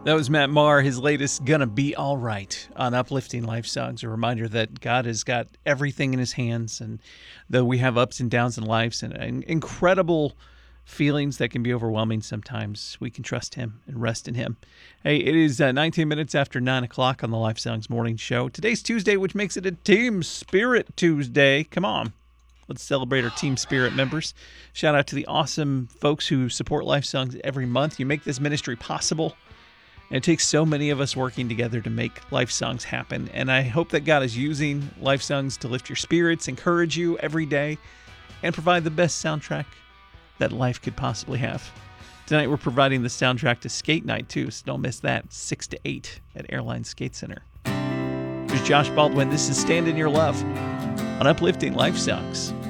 That was Matt Maher, his latest Gonna Be All Right on Uplifting Life Songs. A reminder that God has got everything in his hands, and though we have ups and downs in lives and incredible feelings that can be overwhelming sometimes, we can trust him and rest in him. Hey, it is 19 minutes after 9 o'clock on the Life Songs Morning Show. Today's Tuesday, which makes it a Team Spirit Tuesday. Come on. Let's celebrate our Team Spirit members. Shout out to the awesome folks who support Life Songs every month. You make this ministry possible. And it takes so many of us working together to make Life Songs happen. And I hope that God is using Life Songs to lift your spirits, encourage you every day, and provide the best soundtrack that life could possibly have. Tonight we're providing the soundtrack to Skate Night too, so don't miss that, 6 to 8 at Airline Skate Center. Here's Josh Baldwin. This is Stand in Your Love on Uplifting Life Songs.